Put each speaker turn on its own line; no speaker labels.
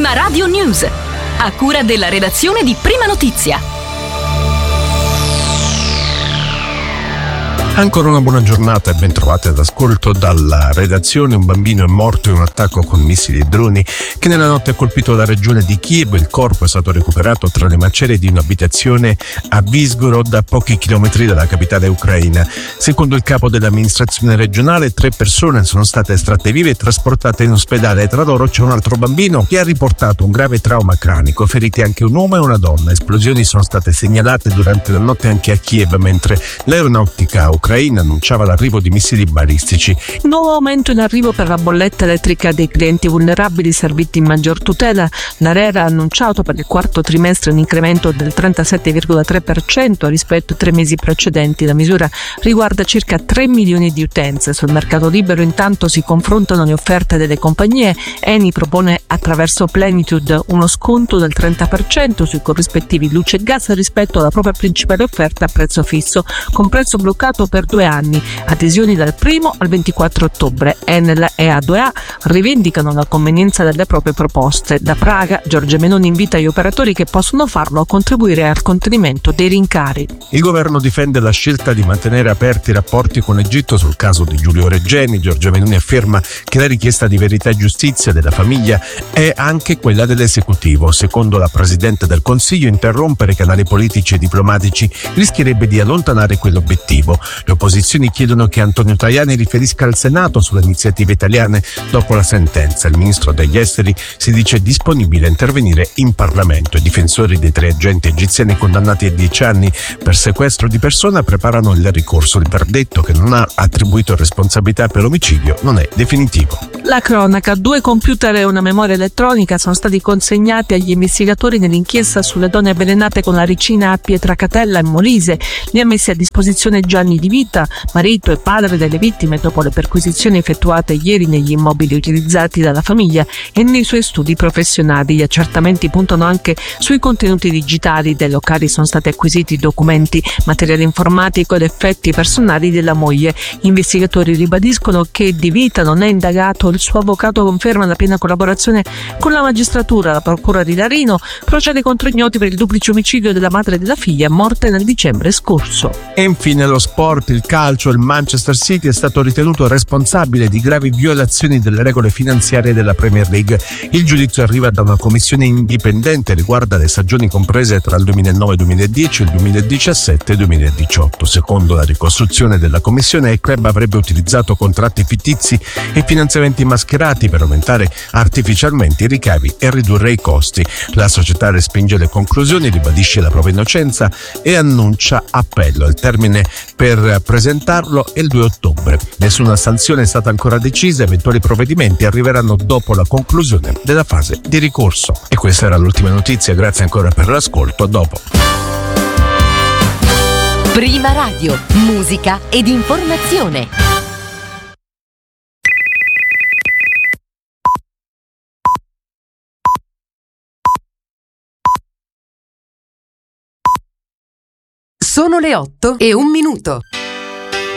Prima Radio News, a cura della redazione di Prima Notizia.
Ancora una buona giornata e ben trovati all'ascolto dalla redazione. Un bambino è morto in un attacco con missili e droni che nella notte ha colpito la regione di Kiev. Il corpo è stato recuperato tra le macerie di un'abitazione a Vyshgorod, a pochi chilometri dalla capitale ucraina. Secondo il capo dell'amministrazione regionale, 3 persone sono state estratte vive e trasportate in ospedale. Tra loro c'è un altro bambino che ha riportato un grave trauma cranico, feriti anche un uomo e una donna. Esplosioni sono state segnalate durante la notte anche a Kiev, mentre l'aeronautica ucraina annunciava l'arrivo di missili balistici.
Nuovo aumento in arrivo per la bolletta elettrica dei clienti vulnerabili serviti in maggior tutela. L'ARERA ha annunciato per il quarto trimestre un incremento del 37,3% rispetto ai 3 mesi precedenti. La misura riguarda circa 3 milioni di utenze. Sul mercato libero intanto si confrontano le offerte delle compagnie. Eni propone attraverso Plenitude uno sconto del 30% sui corrispettivi luce e gas rispetto alla propria principale offerta a prezzo fisso, con prezzo bloccato per 2 anni, adesioni dal 1 al 24 ottobre. Enel e A2A rivendicano la convenienza delle proprie proposte. Da Praga, Giorgia Meloni invita gli operatori che possono farlo a contribuire al contenimento dei rincari.
Il governo difende la scelta di mantenere aperti i rapporti con l'Egitto sul caso di Giulio Regeni. Giorgia Meloni afferma che la richiesta di verità e giustizia della famiglia è anche quella dell'esecutivo. Secondo la Presidente del Consiglio, interrompere i canali politici e diplomatici rischierebbe di allontanare quell'obiettivo. Le opposizioni chiedono che Antonio Tajani riferisca al Senato sulle iniziative italiane dopo la sentenza. Il ministro degli esteri si dice disponibile a intervenire in Parlamento. I difensori dei 3 agenti egiziani condannati a 10 anni per sequestro di persona preparano il ricorso. Il verdetto, che non ha attribuito responsabilità per l'omicidio, non è definitivo.
La cronaca: 2 computer e una memoria elettronica sono stati consegnati agli investigatori nell'inchiesta sulle donne avvelenate con la ricina a Pietracatella e Molise. Li ha messi a disposizione Gianni Di Vita, marito e padre delle vittime, dopo le perquisizioni effettuate ieri negli immobili utilizzati dalla famiglia e nei suoi studi professionali. Gli accertamenti puntano anche sui contenuti digitali dei locali. Sono stati acquisiti documenti, materiale informatico ed effetti personali della moglie. Gli investigatori ribadiscono che Di Vita non è indagato. Il suo avvocato conferma la piena collaborazione con la magistratura. La procura di Larino procede contro ignoti per il duplice omicidio della madre e della figlia, morte nel dicembre scorso.
E infine lo sport, il calcio. Il Manchester City è stato ritenuto responsabile di gravi violazioni delle regole finanziarie della Premier League. Il giudizio arriva da una commissione indipendente e riguarda le stagioni comprese tra il 2009-2010 e il 2017-2018. Secondo la ricostruzione della commissione, il club avrebbe utilizzato contratti fittizi e finanziamenti mascherati per aumentare artificialmente i ricavi e ridurre i costi. La società respinge le conclusioni, ribadisce la propria innocenza e annuncia appello. Il termine per presentarlo è il 2 ottobre. Nessuna sanzione è stata ancora decisa, eventuali provvedimenti arriveranno dopo la conclusione della fase di ricorso. E questa era l'ultima notizia, grazie ancora per l'ascolto, a dopo.
Prima Radio, musica ed informazione.
Sono le 8:01.